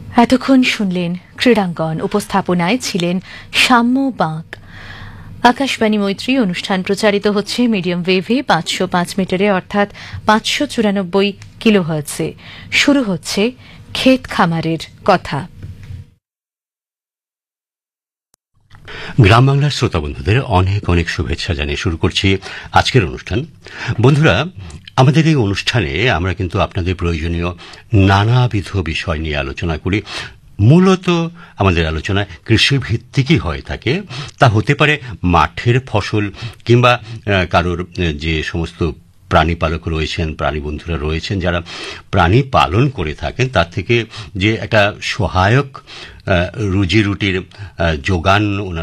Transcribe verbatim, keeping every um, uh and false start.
এতক্ষণ শুনলেন ক্রীড়াঙ্গন, উপস্থাপনায় ছিলেন সাম্য বাঁক। আকাশবাণী মৈত্রী অনুষ্ঠান প্রচারিত হচ্ছে মিডিয়াম ওয়েভে পাঁচশো পাঁচ মিটারে অর্থাৎ পাঁচশো চুরানব্বই কিলোহার্টজে। শুরু হচ্ছে ক্ষেত খামারের কথা। গ্রাম বাংলার শ্রোতা বন্ধুদের অনেক অনেক শুভেচ্ছা জানিয়ে শুরু করছি আজকের অনুষ্ঠান। বন্ধুরা, আমাদের এই অনুষ্ঠানে আমরা কিন্তু আপনাদের প্রয়োজনীয় নানাবিধ বিষয় নিয়ে আলোচনা করি। মূলত আমাদের আলোচনা কৃষিভিত্তিকই হয়ে থাকে। তা হতে পারে মাঠের ফসল কিংবা কারোর যে সমস্ত প্রাণী পালক রয়েছেন, প্রাণী বন্ধুরা রয়েছেন যারা প্রাণী পালন করে থাকেন, তার থেকে যে একটা সহায়ক রুজি রুটির যোগান